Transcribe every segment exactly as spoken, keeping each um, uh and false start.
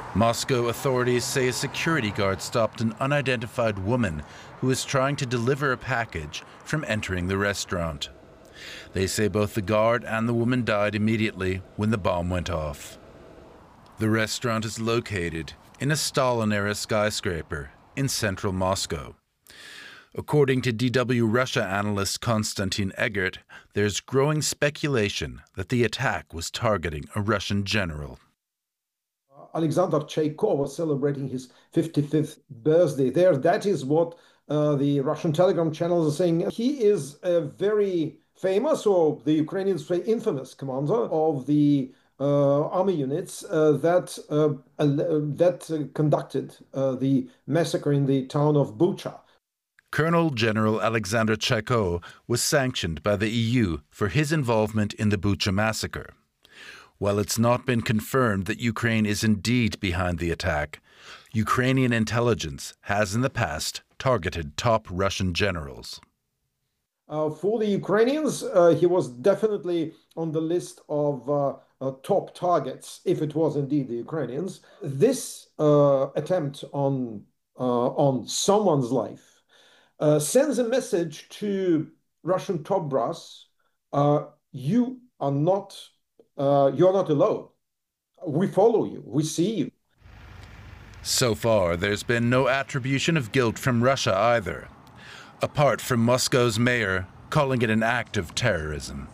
Moscow authorities say a security guard stopped an unidentified woman who was trying to deliver a package from entering the restaurant. They say both the guard and the woman died immediately when the bomb went off. The restaurant is located in a Stalin-era skyscraper in central Moscow. According to D W Russia analyst Konstantin Eggert, there's growing speculation that the attack was targeting a Russian general. Alexander Chaikov was celebrating his fifty-fifth birthday there. That is what uh, the Russian Telegram channels are saying. He is a very famous, or the Ukrainians say infamous, commander of the uh, army units uh, that uh, that uh, conducted uh, the massacre in the town of Bucha. Colonel General Alexander Chaikov was sanctioned by the E U for his involvement in the Bucha massacre. While it's not been confirmed that Ukraine is indeed behind the attack, Ukrainian intelligence has in the past targeted top Russian generals. Uh, for the Ukrainians, uh, he was definitely on the list of uh, uh, top targets, if it was indeed the Ukrainians. This uh, attempt on, uh, on someone's life uh, sends a message to Russian top brass: uh, you are not Uh, you're not alone. We follow you. We see you. So far, there's been no attribution of guilt from Russia either, apart from Moscow's mayor calling it an act of terrorism.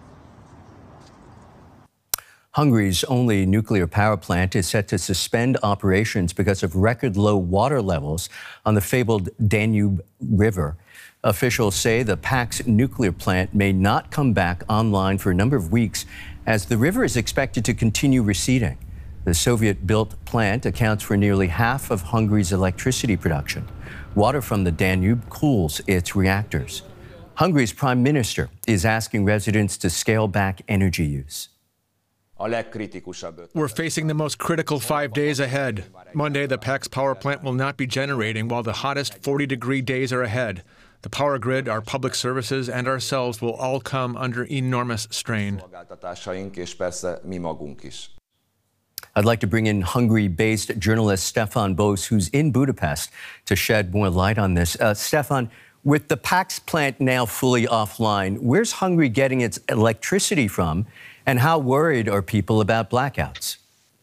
Hungary's only nuclear power plant is set to suspend operations because of record low water levels on the fabled Danube River. Officials say the Pax nuclear plant may not come back online for a number of weeks as the river is expected to continue receding. The Soviet-built plant accounts for nearly half of Hungary's electricity production. Water from the Danube cools its reactors. Hungary's prime minister is asking residents to scale back energy use. We're facing the most critical five days ahead. Monday, the Pax power plant will not be generating while the hottest forty-degree days are ahead. The power grid, our public services, and ourselves will all come under enormous strain. I'd like to bring in Hungary-based journalist Stefan Bose, who's in Budapest, to shed more light on this. Uh, Stefan, with the Pax plant now fully offline, where's Hungary getting its electricity from, and how worried are people about blackouts?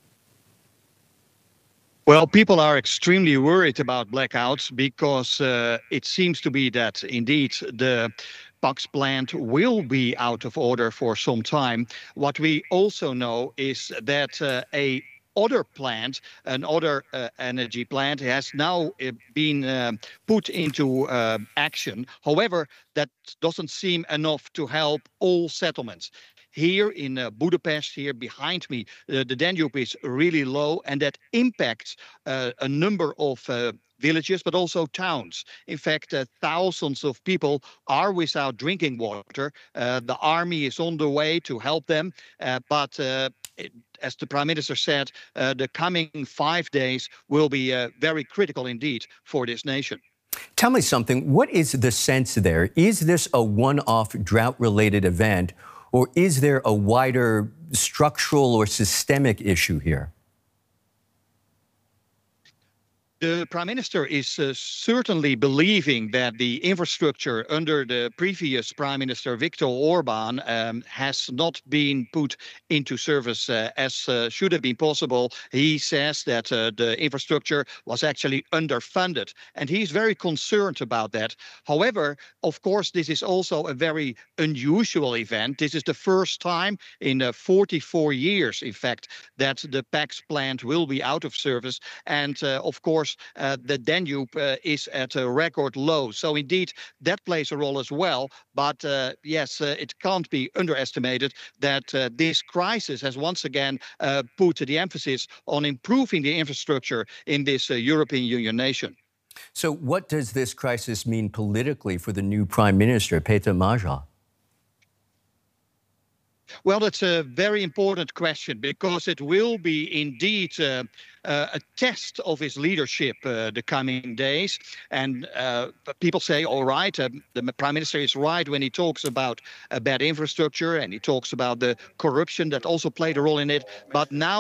Well, people are extremely worried about blackouts because uh, it seems to be that indeed the Pax plant will be out of order for some time. What we also know is that uh, a other plant, another uh, energy plant, has now uh, been uh, put into uh, action. However, that doesn't seem enough to help all settlements. Here in uh, Budapest, here behind me, uh, the Danube is really low, and that impacts uh, a number of uh, villages, but also towns. In fact, uh, thousands of people are without drinking water. Uh, the army is on the way to help them, uh, but uh, it, as the Prime Minister said, uh, the coming five days will be uh, very critical indeed for this nation. Tell me something. What is the sense there? Is this a one-off drought-related event, or is there a wider structural or systemic issue here? The Prime Minister is uh, certainly believing that the infrastructure under the previous Prime Minister Viktor Orban um, has not been put into service uh, as uh, should have been possible. He says that uh, the infrastructure was actually underfunded, and he's very concerned about that. However, of course, this is also a very unusual event. This is the first time in uh, forty-four years, in fact, that the Pax plant will be out of service. And uh, of course, Uh, the Danube uh, is at a record low. So indeed, that plays a role as well. But uh, yes, uh, it can't be underestimated that uh, this crisis has once again uh, put the emphasis on improving the infrastructure in this uh, European Union nation. So what does this crisis mean politically for the new Prime Minister, Peter Magyar? Well, that's a very important question because it will be indeed uh, uh, a test of his leadership uh, the coming days. And uh, people say, all right, uh, the Prime Minister is right when he talks about uh, bad infrastructure and he talks about the corruption that also played a role in it. But now